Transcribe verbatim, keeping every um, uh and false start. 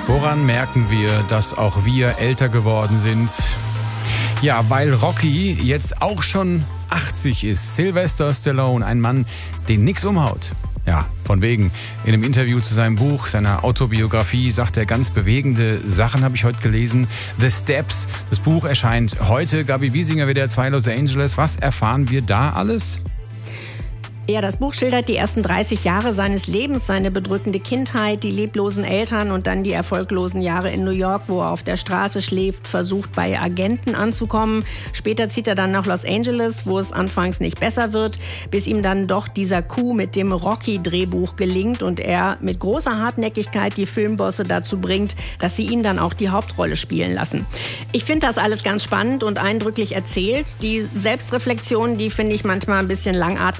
Woran merken wir, dass auch wir älter geworden sind? Ja, weil Rocky jetzt auch schon achtzig ist. Sylvester Stallone, ein Mann, den nix umhaut. Ja, von wegen. In einem Interview zu seinem Buch, seiner Autobiografie, sagt er ganz bewegende Sachen, habe ich heute gelesen. The Steps, das Buch erscheint heute. Gabi Wiesinger, W D R zwei Los Angeles. Was erfahren wir da alles? Ja, das Buch schildert die ersten dreißig Jahre seines Lebens, seine bedrückende Kindheit, die leblosen Eltern und dann die erfolglosen Jahre in New York, wo er auf der Straße schläft, versucht bei Agenten anzukommen. Später zieht er dann nach Los Angeles, wo es anfangs nicht besser wird, bis ihm dann doch dieser Coup mit dem Rocky-Drehbuch gelingt und er mit großer Hartnäckigkeit die Filmbosse dazu bringt, dass sie ihn dann auch die Hauptrolle spielen lassen. Ich finde das alles ganz spannend und eindrücklich erzählt. Die Selbstreflexion, die finde ich manchmal ein bisschen langatmig.